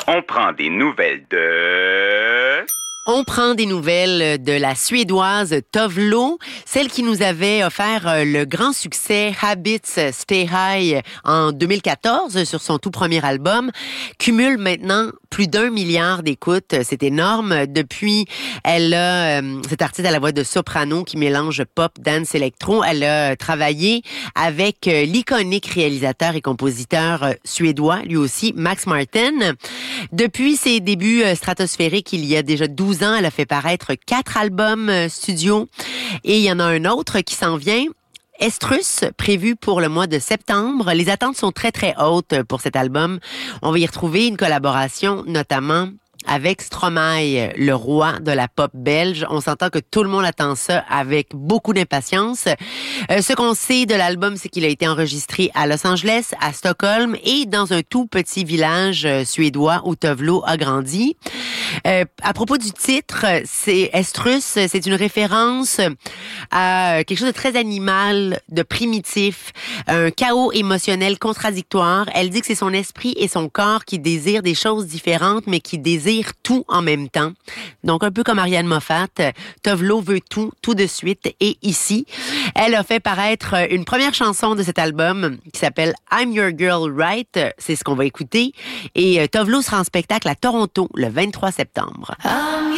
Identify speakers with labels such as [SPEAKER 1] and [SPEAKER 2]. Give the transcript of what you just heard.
[SPEAKER 1] On prend des nouvelles de...
[SPEAKER 2] On prend des nouvelles de la Suédoise Tove Lo, celle qui nous avait offert le grand succès Habits Stay High en 2014 sur son tout premier album, cumule maintenant plus d'1 milliard d'écoutes. C'est énorme. Depuis, cette artiste à la voix de soprano qui mélange pop, dance, électro, elle a travaillé avec l'iconique réalisateur et compositeur suédois, lui aussi, Max Martin. Depuis ses débuts stratosphériques, il y a déjà 12 ans, elle a fait paraître 4 albums studio et il y en a un autre qui s'en vient. Estrus, prévu pour le mois de septembre. Les attentes sont très, très hautes pour cet album. On va y retrouver une collaboration, notamment avec Stromae, le roi de la pop belge. On s'entend que tout le monde attend ça avec beaucoup d'impatience. Ce qu'on sait de l'album, c'est qu'il a été enregistré à Los Angeles, à Stockholm et dans un tout petit village suédois où Tove Lo a grandi. À propos du titre, c'est Estrus, c'est une référence à quelque chose de très animal, de primitif, un chaos émotionnel contradictoire. Elle dit que c'est son esprit et son corps qui désirent des choses différentes, mais qui désirent tout en même temps. Donc, un peu comme Ariane Moffat, Tove Lo veut tout de suite et ici. Elle a fait paraître une première chanson de cet album qui s'appelle I'm Your Girl Right. C'est ce qu'on va écouter. Et Tove Lo sera en spectacle à Toronto le 23 septembre.